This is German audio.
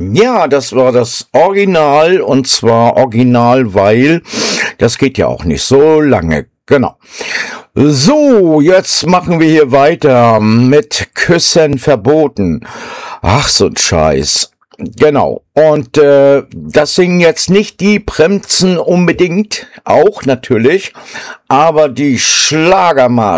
Ja, das war das Original und zwar original, weil das geht ja auch nicht so lange. Genau. So, jetzt machen wir hier weiter mit Küssen verboten. Ach, so ein Scheiß. Genau. Und das singen jetzt nicht die Bremsen unbedingt, auch natürlich, aber die Schlagermacher.